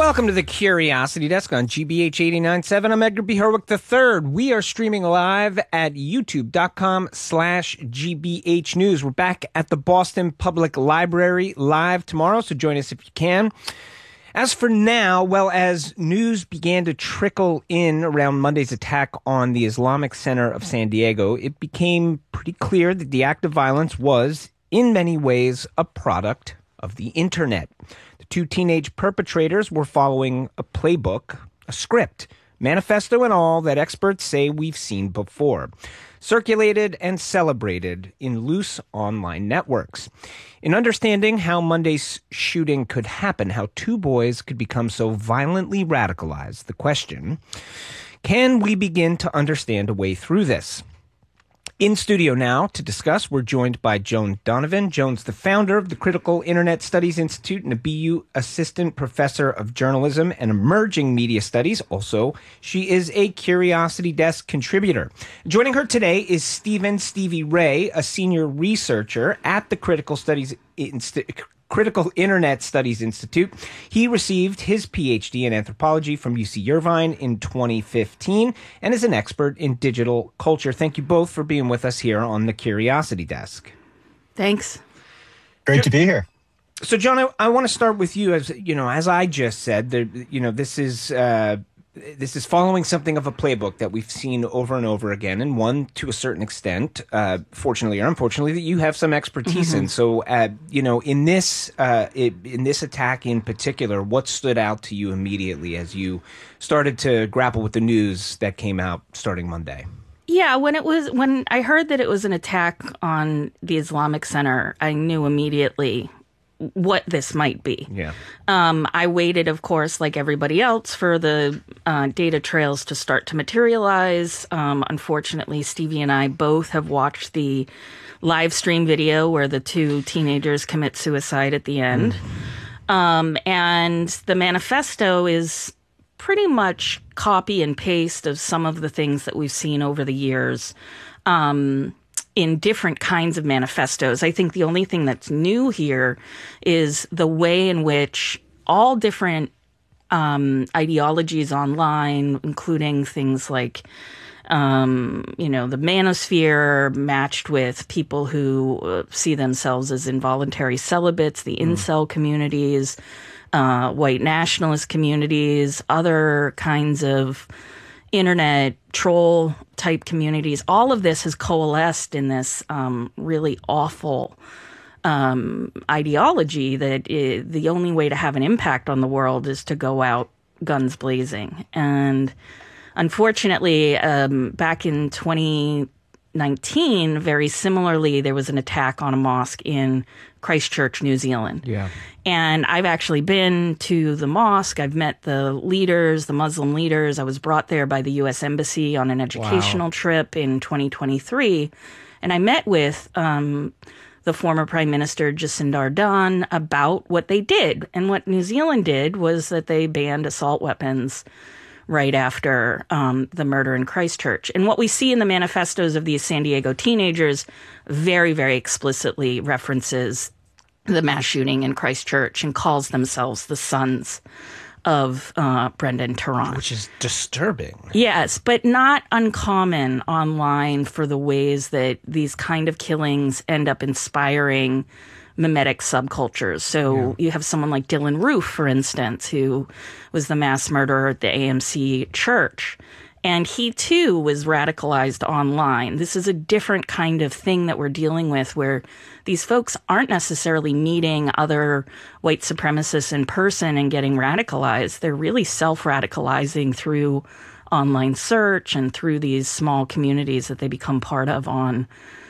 Welcome to the Curiosity Desk on GBH 89.7. I'm Edgar B. Herwick III. We are streaming live at youtube.com/GBH News. We're back at the Boston Public Library live tomorrow, so join us if you can. As for now, well, as news began to trickle in around Monday's attack on the Islamic Center of San Diego, it became pretty clear that the act of violence was, in many ways, a product of the internet. The two teenage perpetrators were following a playbook, a script, manifesto and all that experts say we've seen before, circulated and celebrated in loose online networks. In understanding how Monday's shooting could happen, how two boys could become so violently radicalized, the question, can we begin to understand a way through this? In studio now to discuss, we're joined by Joan Donovan. Joan's the founder of the Critical Internet Studies Institute and a BU Assistant Professor of Journalism and Emerging Media Studies. Also, she is a Curiosity Desk contributor. Joining her today is Stevie Ray, a senior researcher at the Critical Internet Studies Institute. He received his PhD in anthropology from UC Irvine in 2015 and is an expert in digital culture. Thank you both for being with us here on the Curiosity Desk. Thanks. Great to be here. So, John, I want to start with you. As I just said, this is following something of a playbook that we've seen over and over again, and one to a certain extent, fortunately or unfortunately, that you have some expertise in. So, in this attack in particular, what stood out to you immediately as you started to grapple with the news that came out starting Monday? Yeah, when I heard that it was an attack on the Islamic Center, I knew immediately what this might be. Yeah. I waited, of course, like everybody else, for the data trails to start to materialize. Unfortunately, Stevie and I both have watched the live stream video where the two teenagers commit suicide at the end. And the manifesto is pretty much copy and paste of some of the things that we've seen over the years. In different kinds of manifestos. I think the only thing that's new here is the way in which all different ideologies online, including things like, the manosphere matched with people who see themselves as involuntary celibates, the incel communities, white nationalist communities, other kinds of internet troll type communities, all of this has coalesced in this really awful ideology that the only way to have an impact on the world is to go out guns blazing. And unfortunately, back in 2019, very similarly, there was an attack on a mosque in Christchurch, New Zealand. Yeah. And I've actually been to the mosque. I've met the leaders, the Muslim leaders. I was brought there by the U.S. Embassy on an educational trip in 2023. And I met with the former Prime Minister Jacinda Ardern about what they did. And what New Zealand did was that they banned assault weapons right after the murder in Christchurch. And what we see in the manifestos of these San Diego teenagers very, very explicitly references the mass shooting in Christchurch and calls themselves the sons of Brendan Tarrant. Which is disturbing. Yes, but not uncommon online for the ways that these kind of killings end up inspiring mimetic subcultures. So you have someone like Dylan Roof, for instance, who was the mass murderer at the AMC church. And he, too, was radicalized online. This is a different kind of thing that we're dealing with, where these folks aren't necessarily meeting other white supremacists in person and getting radicalized. They're really self-radicalizing through online search and through these small communities that they become part of on.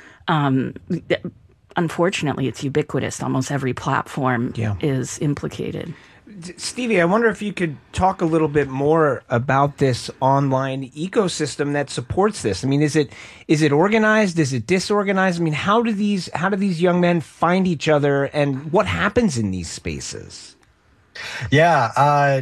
Unfortunately, it's ubiquitous. Almost every platform is implicated. Stevie, I wonder if you could talk a little bit more about this online ecosystem that supports this. I mean, is it organized? Is it disorganized? I mean, how do these young men find each other, and what happens in these spaces? Yeah,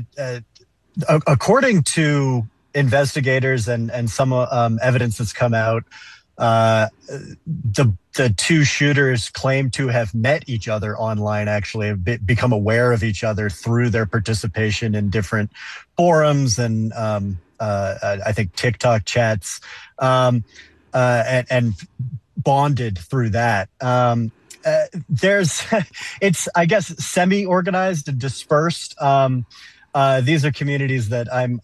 according to investigators and some evidence that's come out, the two shooters claim to have met each other online, actually have become aware of each other through their participation in different forums and I think TikTok chats, and bonded through that. It's, I guess, semi-organized and dispersed. These are communities that I'm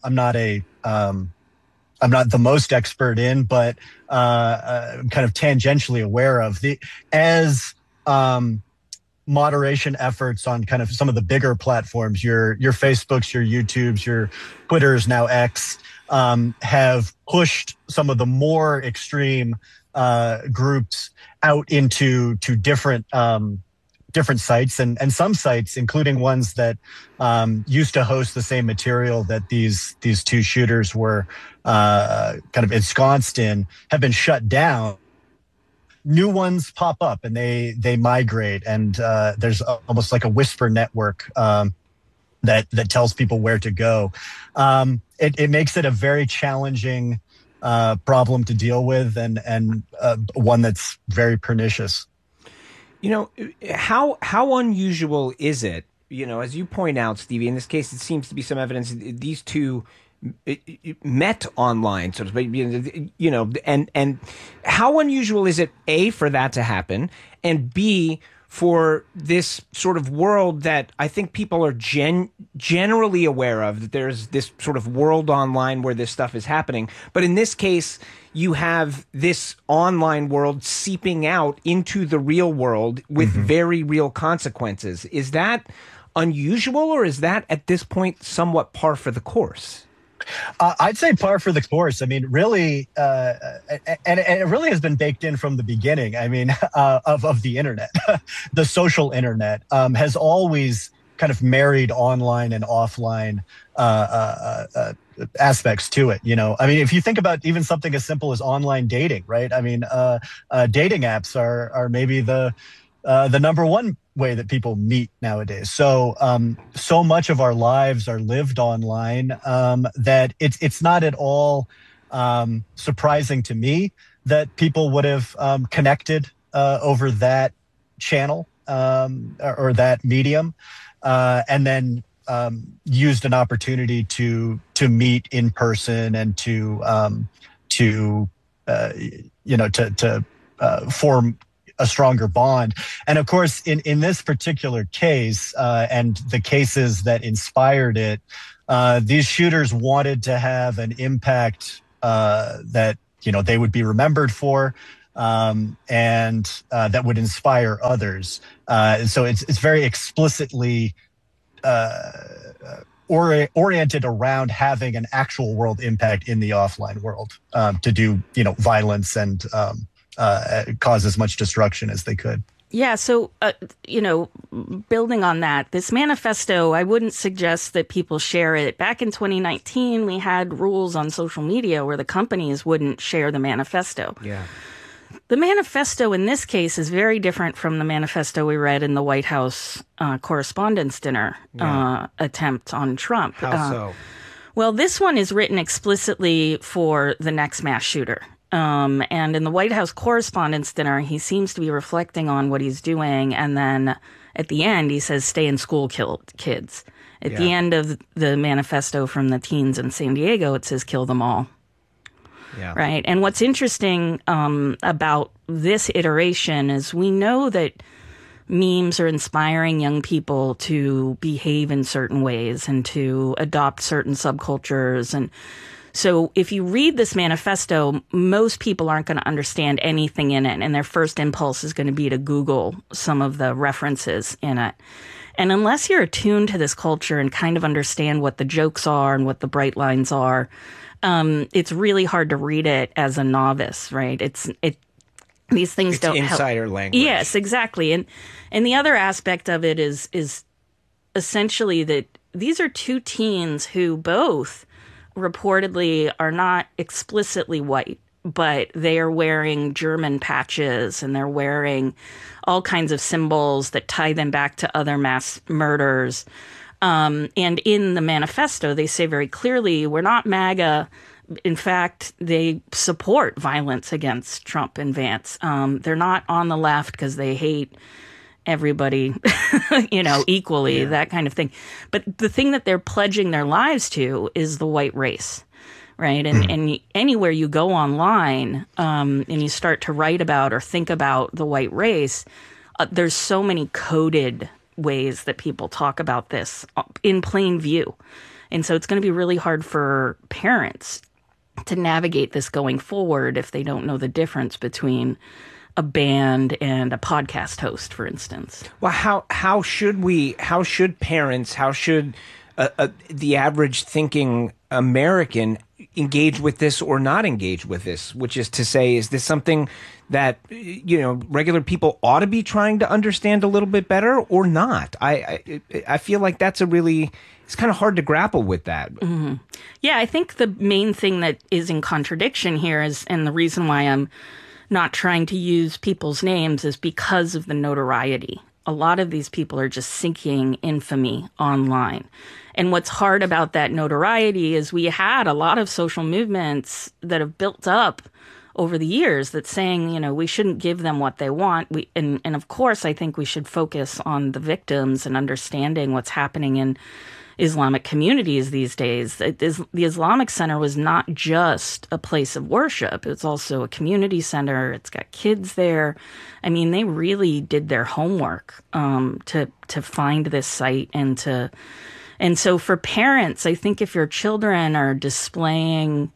not the most expert in, but I'm kind of tangentially aware of. As moderation efforts on kind of some of the bigger platforms, your Facebooks, your YouTubes, your Twitters, now X, have pushed some of the more extreme groups out into different sites, and some sites, including ones that used to host the same material that these two shooters were kind of ensconced in, have been shut down. New ones pop up and they migrate, and there's almost like a whisper network that tells people where to go. It makes it a very challenging problem to deal with, and one that's very pernicious. You know, how unusual is it? You know, as you point out, Stevie, in this case, it seems to be some evidence these two met online, so to speak. You know, and how unusual is it, A, for that to happen, and B, for this sort of world that I think people are generally aware of, that there's this sort of world online where this stuff is happening. But in this case, you have this online world seeping out into the real world with very real consequences. Is that unusual, or is that at this point somewhat par for the course? I'd say par for the course. I mean, really, and it really has been baked in from the beginning. I mean, of the internet, the social internet has always kind of married online and offline aspects to it. You know, I mean, if you think about even something as simple as online dating, right? I mean, dating apps are maybe the number one way that people meet nowadays. So so much of our lives are lived online that it's not at all surprising to me that people would have connected over that channel or that medium, and then used an opportunity to meet in person and to form a stronger bond. And of course, in this particular case, and the cases that inspired it, these shooters wanted to have an impact that, you know, they would be remembered for, and that would inspire others. And so it's very explicitly oriented around having an actual world impact in the offline world, to do, you know, violence and cause as much destruction as they could. Yeah, so, you know, building on that, this manifesto, I wouldn't suggest that people share it. Back in 2019, we had rules on social media where the companies wouldn't share the manifesto. Yeah. The manifesto in this case is very different from the manifesto we read in the White House Correspondents' Dinner attempt on Trump. How so? Well, this one is written explicitly for the next mass shooter. And in the White House Correspondents' Dinner, he seems to be reflecting on what he's doing. And then at the end, he says, stay in school, kill kids. At the end of the manifesto from the teens in San Diego, it says, kill them all. Yeah. Right. And what's interesting about this iteration is we know that memes are inspiring young people to behave in certain ways and to adopt certain subcultures. And so if you read this manifesto, most people aren't going to understand anything in it, and their first impulse is going to be to Google some of the references in it. And unless you're attuned to this culture and kind of understand what the jokes are and what the bright lines are, it's really hard to read it as a novice, right? These things it's don't insider help. language. Yes, exactly. And the other aspect of it is essentially that these are two teens who both reportedly are not explicitly white, but they are wearing German patches and they're wearing all kinds of symbols that tie them back to other mass murders. And in the manifesto, they say very clearly, we're not MAGA, in fact, they support violence against Trump and Vance. They're not on the left because they hate everybody, equally, that kind of thing. But the thing that they're pledging their lives to is the white race, right? And anywhere you go online and you start to write about or think about the white race, there's so many coded ways that people talk about this in plain view. And so it's going to be really hard for parents to navigate this going forward if they don't know the difference between a band and a podcast host, for instance. Well, how should parents, how should the average thinking American engage with this or not engage with this? Which is to say, is this something that, regular people ought to be trying to understand a little bit better or not? I feel like it's kind of hard to grapple with that. Mm-hmm. Yeah, I think the main thing that is in contradiction here is, and the reason why I'm not trying to use people's names is because of the notoriety. A lot of these people are just seeking infamy online. And what's hard about that notoriety is we had a lot of social movements that have built up over the years that's saying, we shouldn't give them what they want. And of course, I think we should focus on the victims and understanding what's happening in Islamic communities these days. The Islamic Center was not just a place of worship. It's also a community center. It's got kids there. I mean, they really did their homework to find this site and so for parents, I think if your children are displaying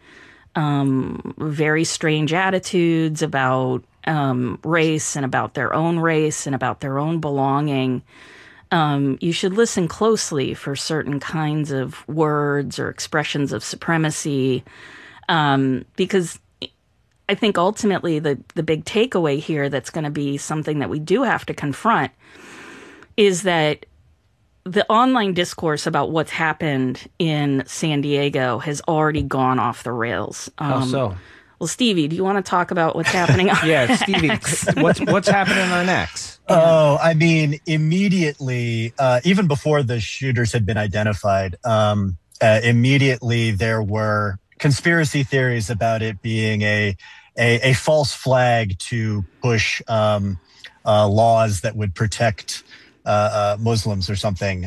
very strange attitudes about race and about their own race and about their own belonging, you should listen closely for certain kinds of words or expressions of supremacy, because I think ultimately the big takeaway here that's going to be something that we do have to confront is that the online discourse about what's happened in San Diego has already gone off the rails. How so? Well, Stevie, do you want to talk about what's happening on Yeah, Stevie, what's happening on X? Oh, I mean, immediately, even before the shooters had been identified, immediately there were conspiracy theories about it being a false flag to push laws that would protect Muslims or something,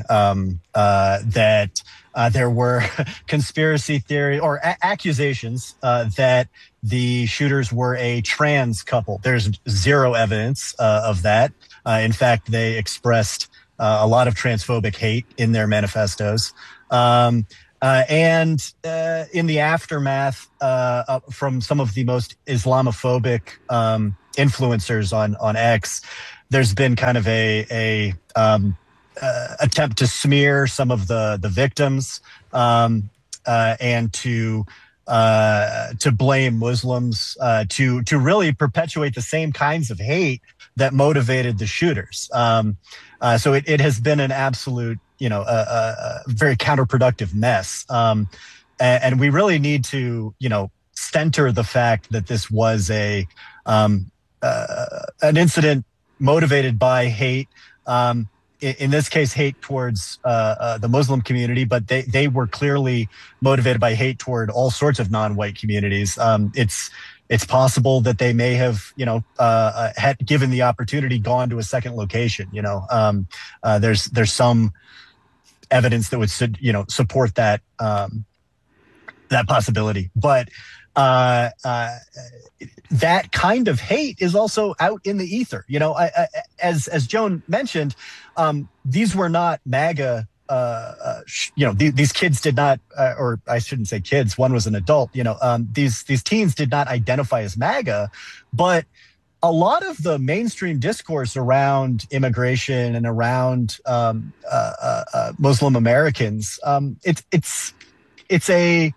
that there were conspiracy theory or accusations that the shooters were a trans couple. There's zero evidence of that. In fact, they expressed a lot of transphobic hate in their manifestos. And in the aftermath, from some of the most Islamophobic influencers on X, there's been kind of a attempt to smear some of the victims and to blame Muslims, to really perpetuate the same kinds of hate that motivated the shooters. So it has been an absolute, a very counterproductive mess. And we really need to, center the fact that this was an incident motivated by hate. In this case, hate towards the Muslim community, but they were clearly motivated by hate toward all sorts of non-white communities. It's possible that they may have, had given the opportunity, gone to a second location. There's some evidence that would, support that that possibility, but that kind of hate is also out in the ether. As Joan mentioned, these were not MAGA. These kids did not, or I shouldn't say kids. One was an adult. These teens did not identify as MAGA, but a lot of the mainstream discourse around immigration and around Muslim Americans, it's a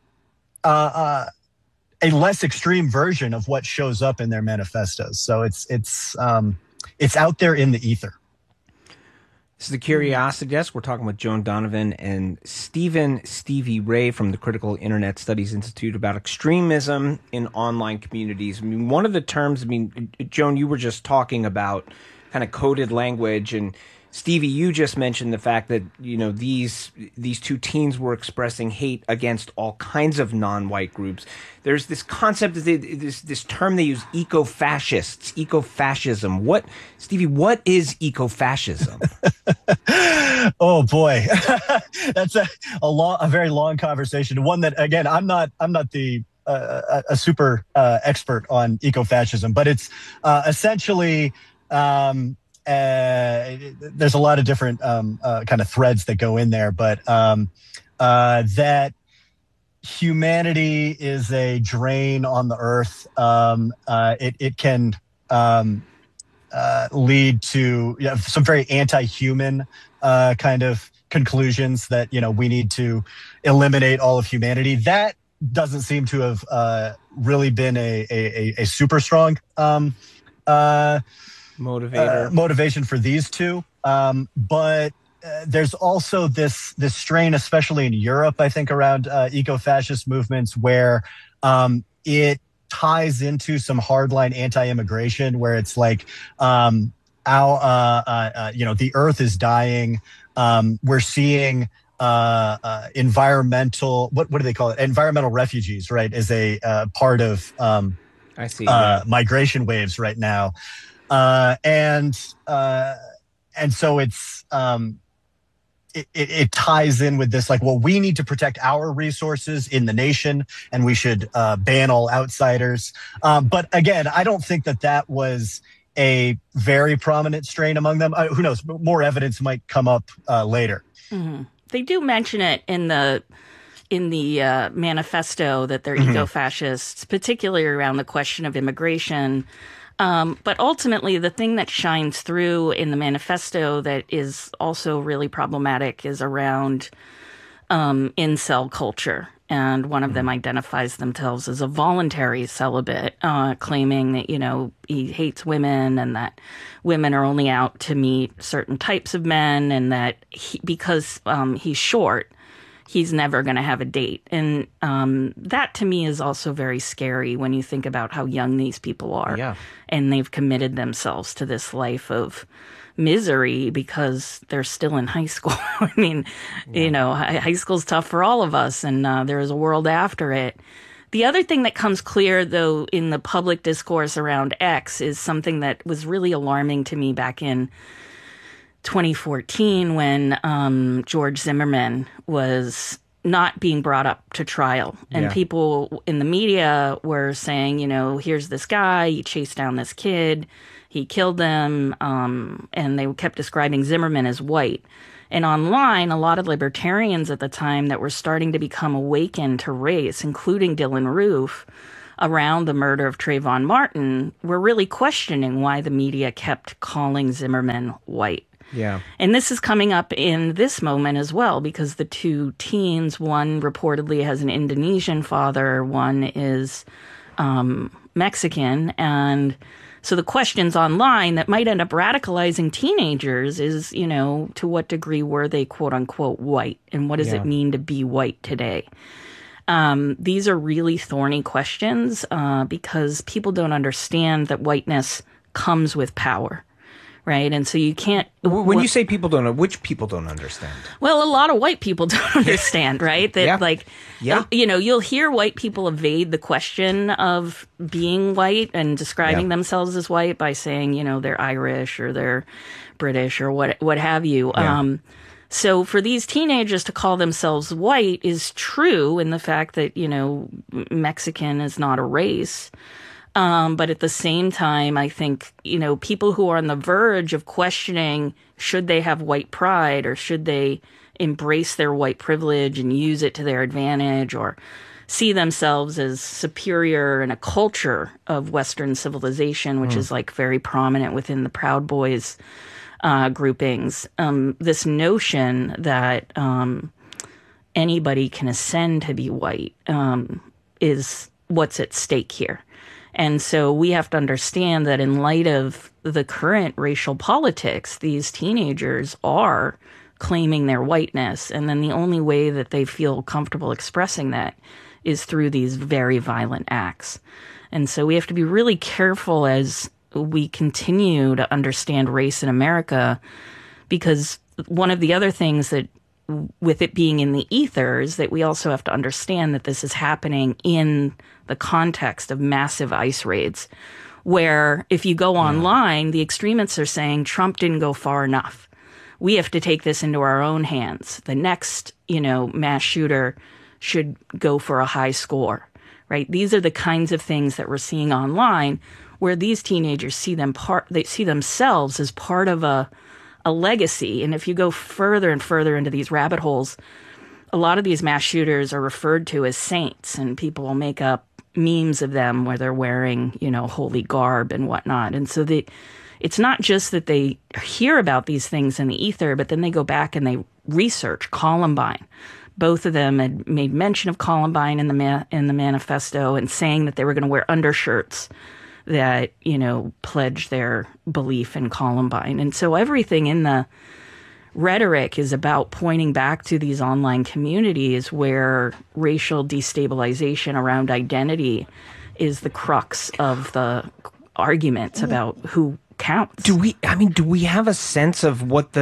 less extreme version of what shows up in their manifestos. So it's out there in the ether. This is the Curiosity Desk. We're talking with Joan Donovan and Stevie Ray from the Critical Internet Studies Institute about extremism in online communities. I mean, one of the terms, Joan, you were just talking about kind of coded language, and Stevie, you just mentioned the fact that, you know, these two teens were expressing hate against all kinds of non-white groups. There's this concept, this term they use, eco-fascists, eco-fascism. Stevie, what is eco-fascism? Oh boy, that's a very long conversation. One that, again, I'm not the a super expert on eco-fascism, but it's essentially. There's a lot of different kind of threads that go in there, but that humanity is a drain on the earth. It can lead to some very anti-human kind of conclusions that, you know, we need to eliminate all of humanity. That doesn't seem to have really been a super strong motivation for these two. But there's also this strain, especially in Europe, I think, around eco-fascist movements where it ties into some hardline anti-immigration, where it's like, the earth is dying. We're seeing environmental, what do they call it? Environmental refugees, right? Is a part of I see migration waves right now. And so it's it ties in with this, like, well, we need to protect our resources in the nation, and we should ban all outsiders. But again, I don't think that was a very prominent strain among them. Who knows? More evidence might come up later. Mm-hmm. They do mention it in the manifesto that they're eco-fascists, particularly around the question of immigration. But ultimately, the thing that shines through in the manifesto that is also really problematic is around incel culture. And one of them identifies themselves as a voluntary celibate, claiming that, you know, he hates women and that women are only out to meet certain types of men, and that because he's short, he's never going to have a date. And that to me is also very scary when you think about how young these people are. Yeah. And they've committed themselves to this life of misery because they're still in high school. I mean, you know, high school's tough for all of us, and there is a world after it. The other thing that comes clear, though, in the public discourse around X is something that was really alarming to me back in 2014 when George Zimmerman was not being brought up to trial. And people in the media were saying, you know, here's this guy, he chased down this kid, he killed them, and they kept describing Zimmerman as white. And online, a lot of libertarians at the time that were starting to become awakened to race, including Dylan Roof, around the murder of Trayvon Martin, were really questioning why the media kept calling Zimmerman white. Yeah. And this is coming up in this moment as well, because the two teens, one reportedly has an Indonesian father, one is Mexican. And so the questions online that might end up radicalizing teenagers is, you know, to what degree were they quote unquote white? And what does it mean to be white today? These are really thorny questions because people don't understand that whiteness comes with power. Right. And so you can't. When you say people don't know, which people don't understand? Well, a lot of white people don't understand, right? That you know, you'll hear white people evade the question of being white and describing themselves as white by saying, you know, they're Irish or they're British or what have you. Yeah. So for these teenagers to call themselves white is true in the fact that, you know, Mexican is not a race. But at the same time, I think, you know, people who are on the verge of questioning, should they have white pride or should they embrace their white privilege and use it to their advantage or see themselves as superior in a culture of Western civilization, which is like very prominent within the Proud Boys groupings. This notion that anybody can ascend to be white is what's at stake here. And so we have to understand that in light of the current racial politics, these teenagers are claiming their whiteness. And then the only way that they feel comfortable expressing that is through these very violent acts. And so we have to be really careful as we continue to understand race in America because one of the other things that, with it being in the ether, is that we also have to understand that this is happening in the context of massive ICE raids, where if you go online, the extremists are saying Trump didn't go far enough. We have to take this into our own hands. The next, mass shooter should go for a high score, right? These are the kinds of things that we're seeing online, where these teenagers see themselves as part of a legacy. And if you go further and further into these rabbit holes, a lot of these mass shooters are referred to as saints, and people will make up memes of them where they're wearing, holy garb and whatnot. And so it's not just that they hear about these things in the ether, but then they go back and they research Columbine. Both of them had made mention of Columbine in the manifesto, and saying that they were going to wear undershirts that, pledge their belief in Columbine. And so everything in the rhetoric is about pointing back to these online communities where racial destabilization around identity is the crux of the arguments about who counts. Do we have a sense of what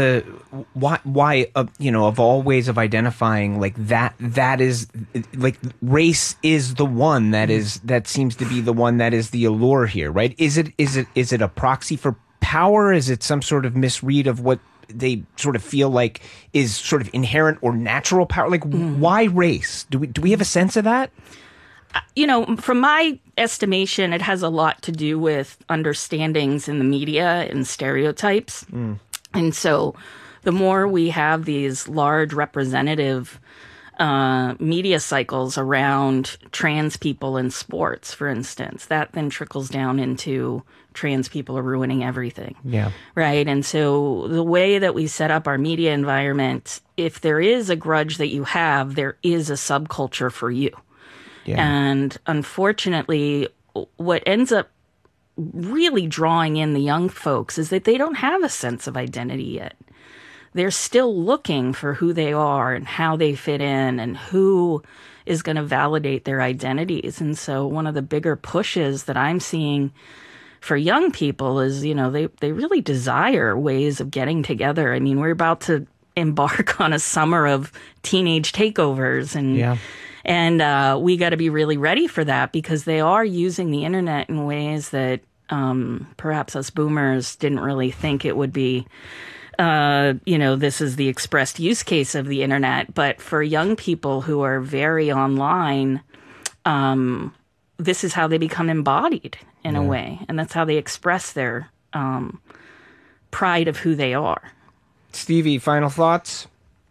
why of all ways of identifying, like that is like race is the one that seems to be the one that is the allure here, right? Is it a proxy for power? Is it some sort of misread of what they sort of feel like is sort of inherent or natural power? Like, why race? Do we have a sense of that? From my estimation, it has a lot to do with understandings in the media and stereotypes. And so the more we have these large representative media cycles around trans people in sports, for instance, that then trickles down into trans people are ruining everything. Yeah. Right. And so the way that we set up our media environment, if there is a grudge that you have, there is a subculture for you. Yeah. And unfortunately, what ends up really drawing in the young folks is that they don't have a sense of identity yet. They're still looking for who they are and how they fit in and who is going to validate their identities. And so one of the bigger pushes that I'm seeing for young people is, they really desire ways of getting together. I mean, we're about to embark on a summer of teenage takeovers, and we got to be really ready for that, because they are using the internet in ways that perhaps us boomers didn't really think it would be. This is the expressed use case of the internet. But for young people who are very online, this is how they become embodied in a way. And that's how they express their pride of who they are. Stevie, final thoughts?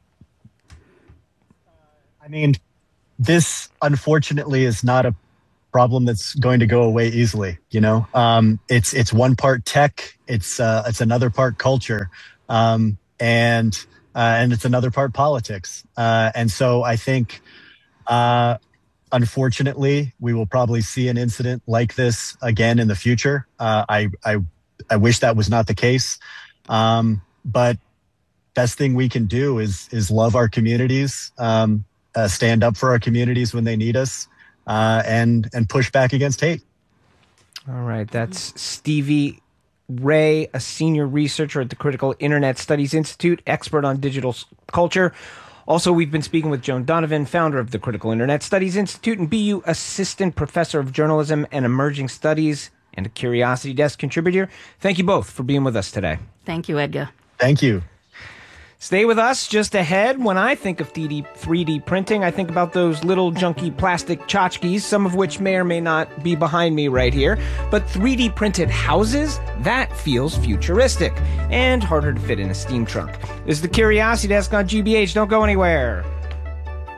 I mean, this unfortunately is not a problem that's going to go away easily. It's one part tech, it's another part culture, and it's another part politics. And so I think, unfortunately, we will probably see an incident like this again in the future. I wish that was not the case, but best thing we can do is love our communities. Stand up for our communities when they need us, and push back against hate. All right. That's Stevie Ray, a senior researcher at the Critical Internet Studies Institute, expert on digital culture. Also, we've been speaking with Joan Donovan, founder of the Critical Internet Studies Institute and BU Assistant Professor of Journalism and Emerging Studies and a Curiosity Desk contributor. Thank you both for being with us today. Thank you, Edgar. Thank you. Stay with us. Just ahead, when I think of 3D printing, I think about those little junky plastic tchotchkes, some of which may or may not be behind me right here. But 3D printed houses, that feels futuristic and harder to fit in a steam trunk. This is the Curiosity Desk on GBH. Don't go anywhere.